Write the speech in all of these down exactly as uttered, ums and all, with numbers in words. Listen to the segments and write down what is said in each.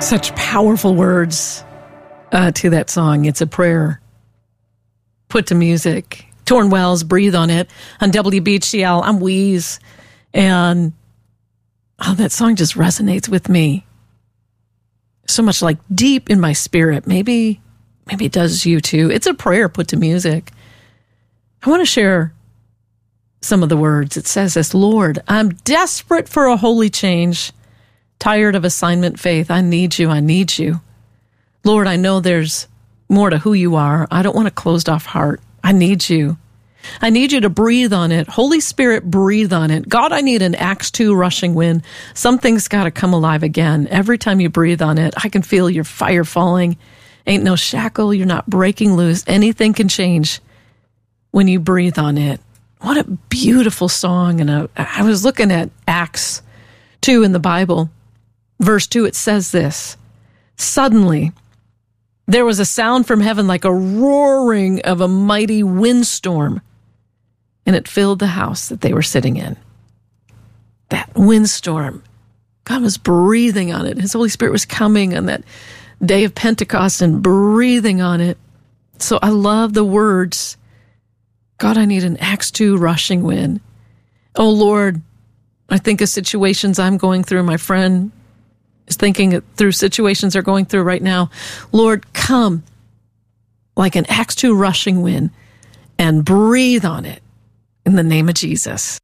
Such powerful words uh, to that song. It's a prayer put to music. Torn Wells, Breathe on It. On W B G L, I'm Wheeze. And oh, that song just resonates with me. So much like deep in my spirit. Maybe, maybe it does you too. It's a prayer put to music. I want to share some of the words. It says this: Lord, I'm desperate for a holy change. Tired of assignment faith. I need you. I need you. Lord, I know there's more to who you are. I don't want a closed off heart. I need you. I need you to breathe on it. Holy Spirit, breathe on it. God, I need an Acts two rushing wind. Something's got to come alive again. Every time you breathe on it, I can feel your fire falling. Ain't no shackle. You're not breaking loose. Anything can change when you breathe on it. What a beautiful song. And a, I was looking at Acts two in the Bible. Verse two, it says this: suddenly there was a sound from heaven like a roaring of a mighty windstorm, and it filled the house that they were sitting in. That windstorm, God was breathing on it. His Holy Spirit was coming on that day of Pentecost and breathing on it. So I love the words, God, I need an Acts two rushing wind. Oh, Lord, I think of situations I'm going through. My friend is thinking through situations they're going through right now. Lord, come like an Acts two rushing wind and breathe on it in the name of Jesus.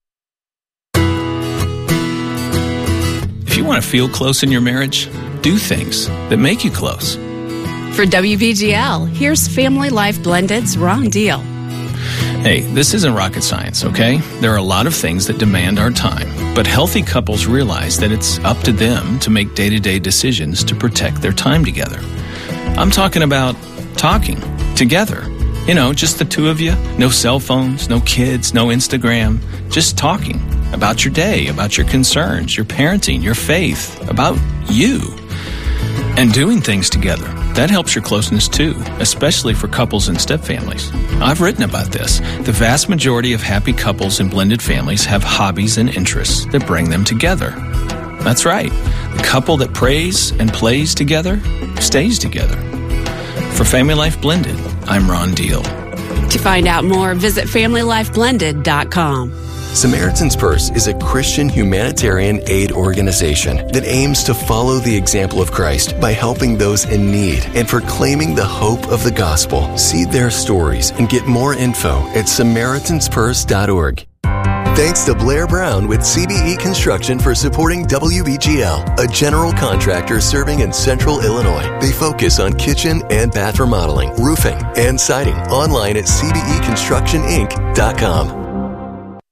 If you want to feel close in your marriage, do things that make you close. For W B G L, here's Family Life Blended's Ron Deal. Hey, this isn't rocket science, okay? There are a lot of things that demand our time, but healthy couples realize that it's up to them to make day-to-day decisions to protect their time together. I'm talking about talking together. You know, just the two of you, no cell phones, no kids, no Instagram, just talking about your day, about your concerns, your parenting, your faith, about you. And doing things together, that helps your closeness too, especially for couples and stepfamilies. I've written about this. The vast majority of happy couples and blended families have hobbies and interests that bring them together. That's right. The couple that prays and plays together stays together. For Family Life Blended, I'm Ron Deal. To find out more, visit family life blended dot com. Samaritan's Purse is a Christian humanitarian aid organization that aims to follow the example of Christ by helping those in need and proclaiming the hope of the gospel. See their stories and get more info at samaritans purse dot org. Thanks to Blair Brown with C B E Construction for supporting W B G L, a general contractor serving in central Illinois. They focus on kitchen and bath remodeling, roofing, and siding. Online at c b e construction inc dot com.